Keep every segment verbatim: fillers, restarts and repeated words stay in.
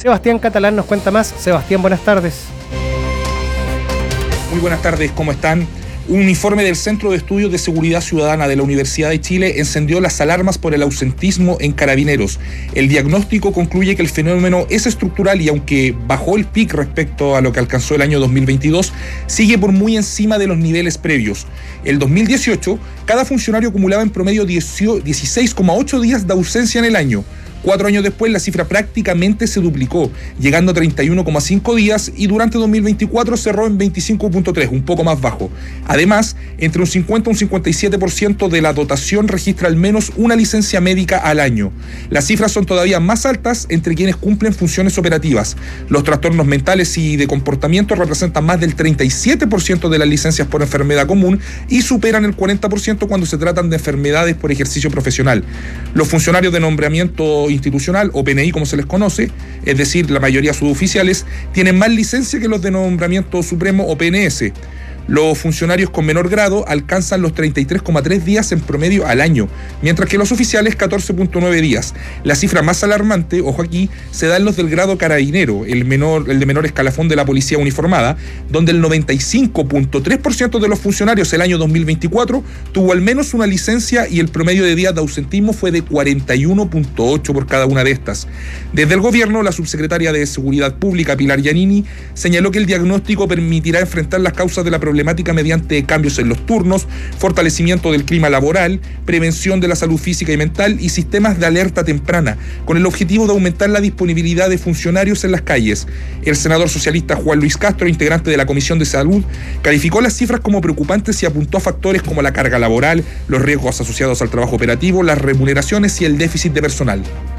Sebastián Catalán nos cuenta más. Sebastián, buenas tardes. Muy buenas tardes, ¿cómo están? Un informe del Centro de Estudios de Seguridad Ciudadana de la Universidad de Chile encendió las alarmas por el ausentismo en Carabineros. El diagnóstico concluye que el fenómeno es estructural y aunque bajó el pic respecto a lo que alcanzó el año dos mil veintidós, sigue por muy encima de los niveles previos. El dos mil dieciocho, cada funcionario acumulaba en promedio dieciséis coma ocho días de ausencia en el año. Cuatro años después, la cifra prácticamente se duplicó, llegando a treinta y uno coma cinco días y durante dos mil veinticuatro cerró en veinticinco coma tres, un poco más bajo. Además, entre un cincuenta y un cincuenta y siete por ciento de la dotación registra al menos una licencia médica al año. Las cifras son todavía más altas entre quienes cumplen funciones operativas. Los trastornos mentales y de comportamiento representan más del treinta y siete por ciento de las licencias por enfermedad común y superan el cuarenta por ciento cuando se tratan de enfermedades por ejercicio profesional. Los funcionarios de nombramiento institucional, o P N I como se les conoce, es decir, la mayoría suboficiales, tienen más licencia que los de nombramiento supremo o P N S. Los funcionarios con menor grado alcanzan los treinta y tres coma tres días en promedio al año, mientras que los oficiales catorce coma nueve días. La cifra más alarmante, ojo aquí, se da en los del grado carabinero, el, menor, el de menor escalafón de la policía uniformada, donde el noventa y cinco coma tres por ciento de los funcionarios el año dos mil veinticuatro tuvo al menos una licencia y el promedio de días de ausentismo fue de cuarenta y uno coma ocho por cada una de estas. Desde el gobierno, la subsecretaria de Seguridad Pública, Pilar Giannini, señaló que el diagnóstico permitirá enfrentar las causas de la problemática mediante cambios en los turnos, fortalecimiento del clima laboral, prevención de la salud física y mental y sistemas de alerta temprana, con el objetivo de aumentar la disponibilidad de funcionarios en las calles. El senador socialista Juan Luis Castro, integrante de la Comisión de Salud, calificó las cifras como preocupantes y apuntó a factores como la carga laboral, los riesgos asociados al trabajo operativo, las remuneraciones y el déficit de personal.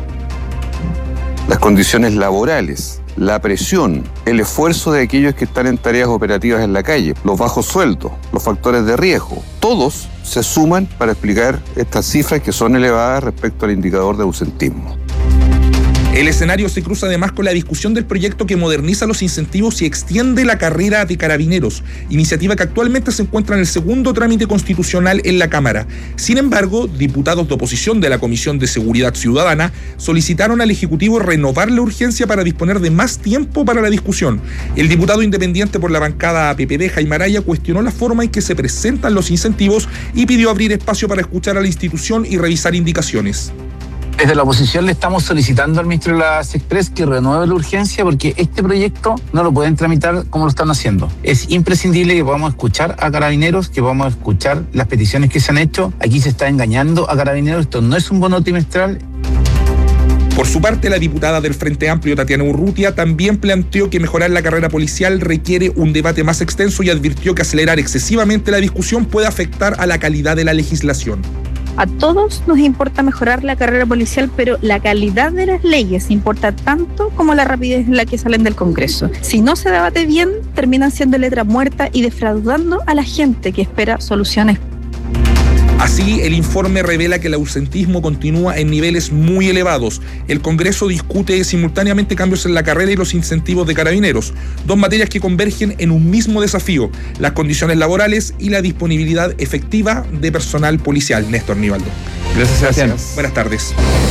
Las condiciones laborales, la presión, el esfuerzo de aquellos que están en tareas operativas en la calle, los bajos sueldos, los factores de riesgo, todos se suman para explicar estas cifras que son elevadas respecto al indicador de ausentismo. El escenario se cruza además con la discusión del proyecto que moderniza los incentivos y extiende la carrera de carabineros, iniciativa que actualmente se encuentra en el segundo trámite constitucional en la Cámara. Sin embargo, diputados de oposición de la Comisión de Seguridad Ciudadana solicitaron al Ejecutivo renovar la urgencia para disponer de más tiempo para la discusión. El diputado independiente por la bancada P P D, Jaime Araya, cuestionó la forma en que se presentan los incentivos y pidió abrir espacio para escuchar a la institución y revisar indicaciones. Desde la oposición le estamos solicitando al ministro de las Express que renueve la urgencia porque este proyecto no lo pueden tramitar como lo están haciendo. Es imprescindible que podamos escuchar a Carabineros, que podamos escuchar las peticiones que se han hecho. Aquí se está engañando a Carabineros, esto no es un bono trimestral. Por su parte, la diputada del Frente Amplio, Tatiana Urrutia, también planteó que mejorar la carrera policial requiere un debate más extenso y advirtió que acelerar excesivamente la discusión puede afectar a la calidad de la legislación. A todos nos importa mejorar la carrera policial, pero la calidad de las leyes importa tanto como la rapidez en la que salen del Congreso. Si no se debate bien, terminan siendo letra muerta y defraudando a la gente que espera soluciones. Así, el informe revela que el ausentismo continúa en niveles muy elevados. El Congreso discute simultáneamente cambios en la carrera y los incentivos de carabineros, dos materias que convergen en un mismo desafío: las condiciones laborales y la disponibilidad efectiva de personal policial. Néstor Nivaldo. Gracias, Sebastián. Buenas tardes.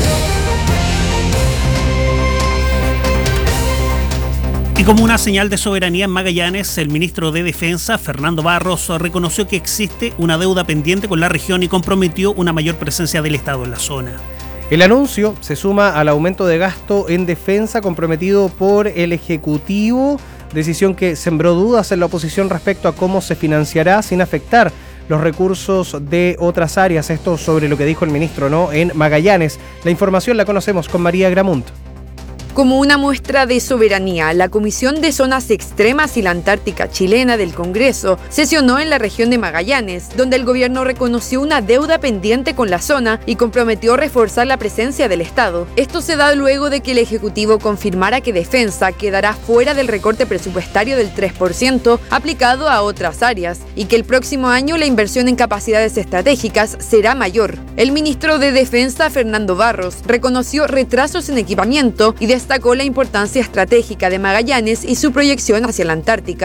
Y como una señal de soberanía en Magallanes, el ministro de Defensa, Fernando Barros, reconoció que existe una deuda pendiente con la región y comprometió una mayor presencia del Estado en la zona. El anuncio se suma al aumento de gasto en defensa comprometido por el Ejecutivo, decisión que sembró dudas en la oposición respecto a cómo se financiará sin afectar los recursos de otras áreas. Esto sobre lo que dijo el ministro, ¿no?, en Magallanes. La información la conocemos con María Gramunt. Como una muestra de soberanía, la Comisión de Zonas Extremas y la Antártica Chilena del Congreso sesionó en la región de Magallanes, donde el gobierno reconoció una deuda pendiente con la zona y comprometió reforzar la presencia del Estado. Esto se da luego de que el Ejecutivo confirmara que Defensa quedará fuera del recorte presupuestario del tres por ciento aplicado a otras áreas y que el próximo año la inversión en capacidades estratégicas será mayor. El ministro de Defensa, Fernando Barros, reconoció retrasos en equipamiento y destacó la importancia estratégica de Magallanes y su proyección hacia la Antártica.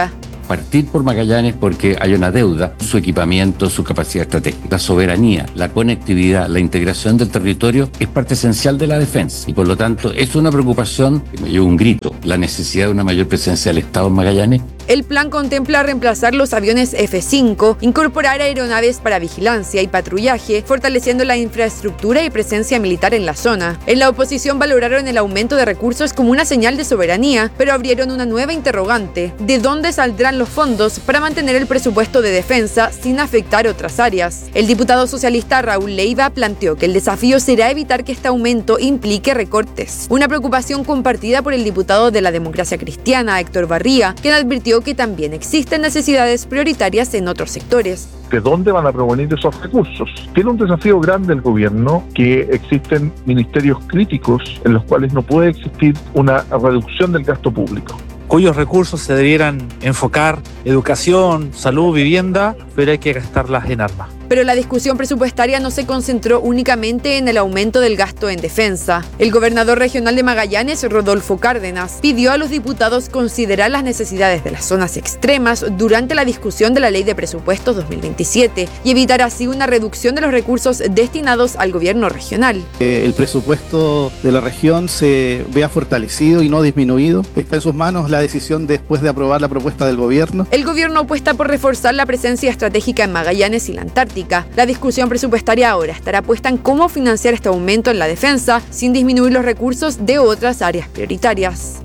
partir por Magallanes porque hay una deuda, su equipamiento, su capacidad estratégica. La soberanía, la conectividad, la integración del territorio es parte esencial de la defensa y por lo tanto es una preocupación que me lleva un grito, la necesidad de una mayor presencia del Estado en Magallanes. El plan contempla reemplazar los aviones F cinco, incorporar aeronaves para vigilancia y patrullaje, fortaleciendo la infraestructura y presencia militar en la zona. En la oposición valoraron el aumento de recursos como una señal de soberanía, pero abrieron una nueva interrogante: ¿de dónde saldrán los fondos para mantener el presupuesto de defensa sin afectar otras áreas? El diputado socialista Raúl Leiva planteó que el desafío será evitar que este aumento implique recortes. Una preocupación compartida por el diputado de la Democracia Cristiana, Héctor Barría, quien advirtió que también existen necesidades prioritarias en otros sectores. ¿De dónde van a provenir esos recursos? Tiene un desafío grande el gobierno, que existen ministerios críticos en los cuales no puede existir una reducción del gasto público, cuyos recursos se debieran enfocar educación, salud, vivienda, pero hay que gastarlas en armas. Pero la discusión presupuestaria no se concentró únicamente en el aumento del gasto en defensa. El gobernador regional de Magallanes, Rodolfo Cárdenas, pidió a los diputados considerar las necesidades de las zonas extremas durante la discusión de la Ley de Presupuestos dos mil veintisiete y evitar así una reducción de los recursos destinados al gobierno regional. Eh, el presupuesto de la región se vea fortalecido y no disminuido. Está en sus manos la decisión después de aprobar la propuesta del gobierno. El gobierno apuesta por reforzar la presencia estratégica en Magallanes y la Antártica. La discusión presupuestaria ahora estará puesta en cómo financiar este aumento en la defensa sin disminuir los recursos de otras áreas prioritarias.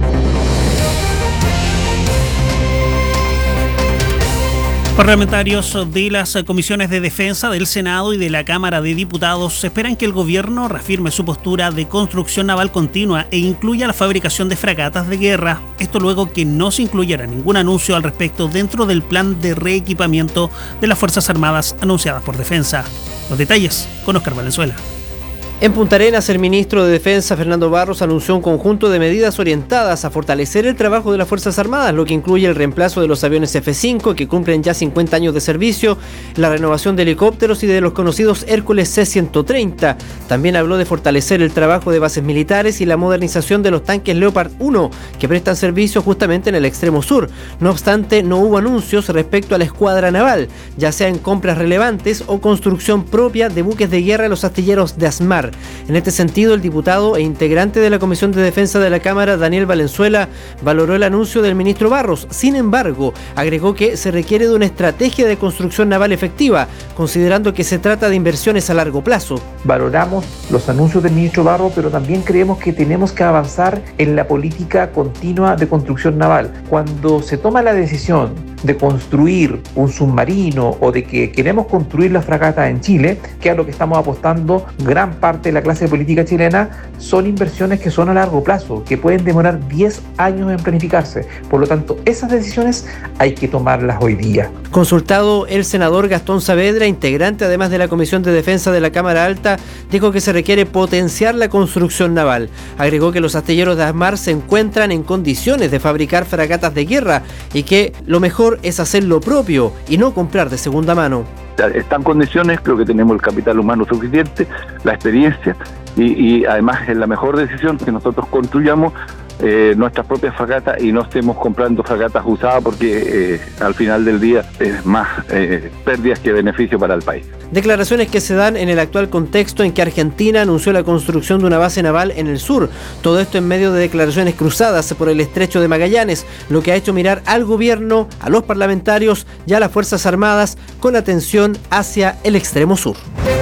Parlamentarios de las comisiones de defensa del Senado y de la Cámara de Diputados esperan que el gobierno reafirme su postura de construcción naval continua e incluya la fabricación de fragatas de guerra. Esto luego que no se incluyera ningún anuncio al respecto dentro del plan de reequipamiento de las Fuerzas Armadas anunciadas por Defensa. Los detalles con Oscar Valenzuela. En Punta Arenas, el ministro de Defensa, Fernando Barros, anunció un conjunto de medidas orientadas a fortalecer el trabajo de las Fuerzas Armadas, lo que incluye el reemplazo de los aviones F cinco, que cumplen ya cincuenta años de servicio, la renovación de helicópteros y de los conocidos Hércules C ciento treinta. También habló de fortalecer el trabajo de bases militares y la modernización de los tanques Leopard uno, que prestan servicio justamente en el extremo sur. No obstante, no hubo anuncios respecto a la escuadra naval, ya sea en compras relevantes o construcción propia de buques de guerra en los astilleros de Asmar. En este sentido, el diputado e integrante de la Comisión de Defensa de la Cámara, Daniel Valenzuela, valoró el anuncio del ministro Barros. Sin embargo, agregó que se requiere de una estrategia de construcción naval efectiva, considerando que se trata de inversiones a largo plazo. Valoramos los anuncios del ministro Barros, pero también creemos que tenemos que avanzar en la política continua de construcción naval. Cuando se toma la decisión de construir un submarino o de que queremos construir la fragata en Chile, que es a lo que estamos apostando gran parte de la clase política chilena, son inversiones que son a largo plazo, que pueden demorar diez años en planificarse. Por lo tanto, esas decisiones hay que tomarlas hoy día. Consultado, el senador Gastón Saavedra, integrante además de la Comisión de Defensa de la Cámara Alta, dijo que se requiere potenciar la construcción naval. Agregó que los astilleros de Asmar se encuentran en condiciones de fabricar fragatas de guerra y que lo mejor es hacer lo propio y no comprar de segunda mano. Está en condiciones, creo que tenemos el capital humano suficiente, la experiencia y, y además es la mejor decisión que nosotros construyamos eh, nuestras propias fragatas y no estemos comprando fragatas usadas porque eh, al final del día es más eh, pérdidas que beneficio para el país. Declaraciones que se dan en el actual contexto en que Argentina anunció la construcción de una base naval en el sur. Todo esto en medio de declaraciones cruzadas por el estrecho de Magallanes, lo que ha hecho mirar al gobierno, a los parlamentarios y a las Fuerzas Armadas con atención hacia el extremo sur.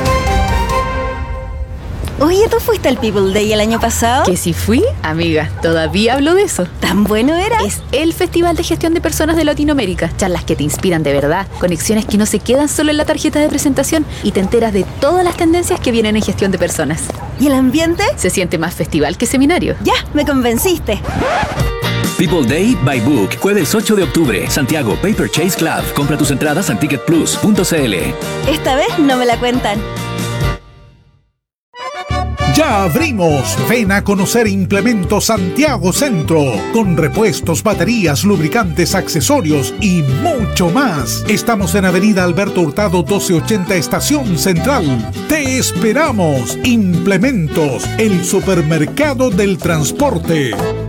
Oye, ¿tú fuiste al People Day el año pasado? Que si fui, amiga, todavía hablo de eso. ¿Tan bueno era? Es el Festival de Gestión de Personas de Latinoamérica. Charlas que te inspiran de verdad, conexiones que no se quedan solo en la tarjeta de presentación y te enteras de todas las tendencias que vienen en gestión de personas. ¿Y el ambiente? Se siente más festival que seminario. Ya, me convenciste. People Day by Book, jueves ocho de octubre, Santiago Paper Chase Club. Compra tus entradas en ticket plus punto c l. Esta vez no me la cuentan. Ya abrimos. Ven a conocer Implemento Santiago Centro, con repuestos, baterías, lubricantes, accesorios y mucho más. Estamos en Avenida Alberto Hurtado doce ochenta, Estación Central. Te esperamos. Implementos, el supermercado del transporte.